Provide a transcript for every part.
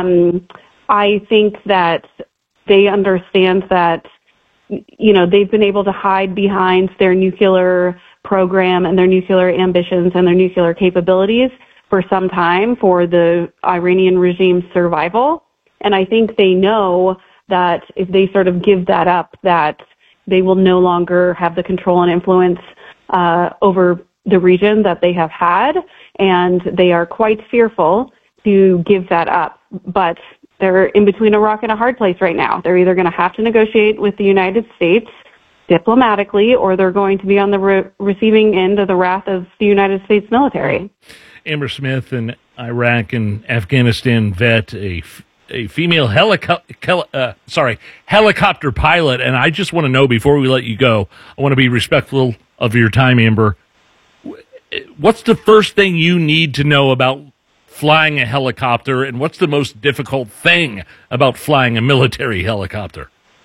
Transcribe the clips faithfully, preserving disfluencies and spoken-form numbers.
um, I think that they understand that, you know, they've been able to hide behind their nuclear program and their nuclear ambitions and their nuclear capabilities for some time for the Iranian regime's survival. And I think they know that if they sort of give that up, that they will no longer have the control and influence uh, over the region that they have had, and they are quite fearful to give that up. But they're in between a rock and a hard place right now. They're either going to have to negotiate with the United States diplomatically, or they're going to be on the re- receiving end of the wrath of the United States military. Amber Smith, an Iraq and Afghanistan vet, a, a female helico- uh, sorry, helicopter pilot, and I just want to know, before we let you go, I want to be respectful of your time, Amber. What's the first thing you need to know about flying a helicopter, and what's the most difficult thing about flying a military helicopter?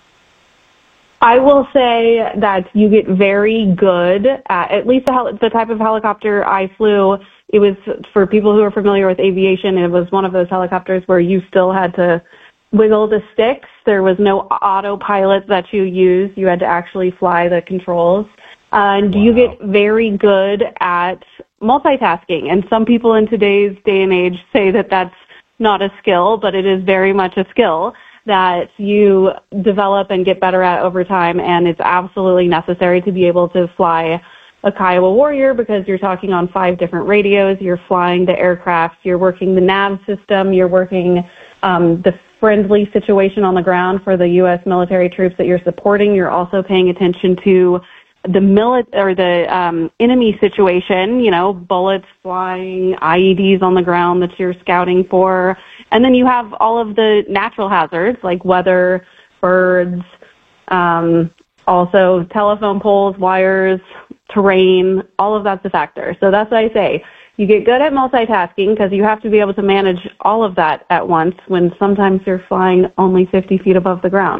I will say that you get very good at, at least the, hel- the type of helicopter I flew. It was, for people who are familiar with aviation, it was one of those helicopters where you still had to wiggle the sticks. There was no autopilot that you used. You had to actually fly the controls. Uh, and wow. You get very good at multitasking. And some people in today's day and age say that that's not a skill, but it is very much a skill that you develop and get better at over time. And it's absolutely necessary to be able to fly a Kiowa Warrior, because you're talking on five different radios. You're flying the aircraft. You're working the nav system. You're working um, the friendly situation on the ground for the U S military troops that you're supporting. You're also paying attention to the mili- or the um, enemy situation, you know, bullets flying, I E Ds on the ground that you're scouting for. And then you have all of the natural hazards like weather, birds, um, also telephone poles, wires, terrain, all of that's a factor. So that's what I say. You get good at multitasking because you have to be able to manage all of that at once when sometimes you're flying only fifty feet above the ground.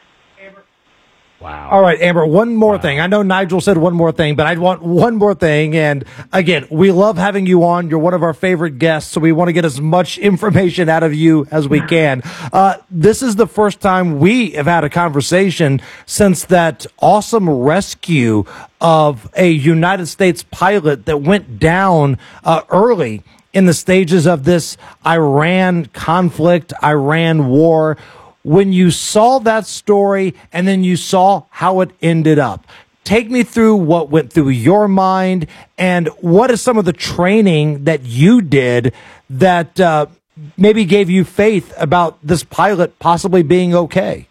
Wow. All right, Amber, one more wow. thing. I know Nigel said one more thing, but I want one more thing. And again, we love having you on. You're one of our favorite guests, so we want to get as much information out of you as we can. Uh, this is the first time we have had a conversation since that awesome rescue of a United States pilot that went down uh, early in the stages of this Iran conflict, Iran war. When you saw that story and then you saw how it ended up, take me through what went through your mind and what is some of the training that you did that uh, maybe gave you faith about this pilot possibly being okay.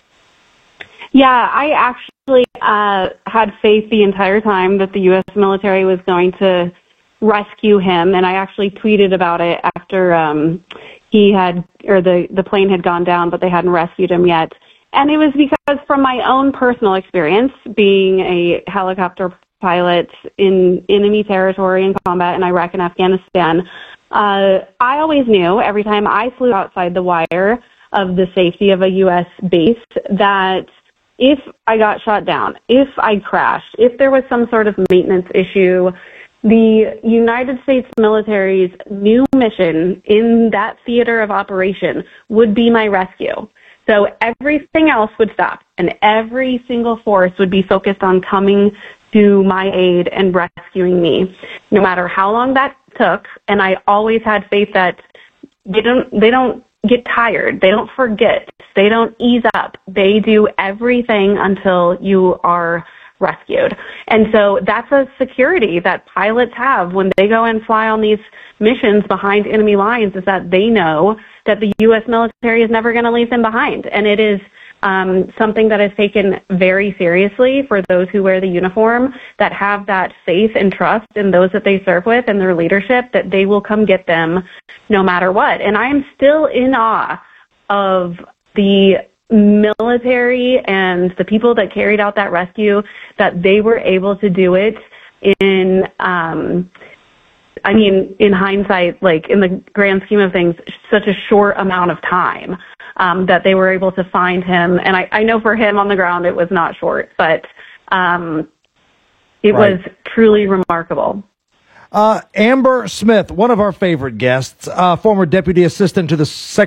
Yeah, I actually uh, had faith the entire time that the U S military was going to rescue him, and I actually tweeted about it after um, he had, or the, the plane had gone down, but they hadn't rescued him yet. And it was because from my own personal experience, being a helicopter pilot in enemy territory in combat in Iraq and Afghanistan, uh, I always knew every time I flew outside the wire of the safety of a U S base that if I got shot down, if I crashed, if there was some sort of maintenance issue, the United States military's new mission in that theater of operation would be my rescue. So everything else would stop, and every single force would be focused on coming to my aid and rescuing me, no matter how long that took. And I always had faith that they don't, they don't get tired. They don't forget. They don't ease up. They do everything until you are rescued. And so that's a security that pilots have when they go and fly on these missions behind enemy lines, is that they know that the U S military is never going to leave them behind. And it is um, something that is taken very seriously for those who wear the uniform, that have that faith and trust in those that they serve with and their leadership, that they will come get them no matter what. And I am still in awe of the military and the people that carried out that rescue, that they were able to do it in, um, I mean, in hindsight, like in the grand scheme of things, such a short amount of time, um, that they were able to find him. And I, I know for him on the ground, it was not short, but um, it right. was truly remarkable. Uh, Amber Smith, one of our favorite guests, uh, former deputy assistant to the Secretary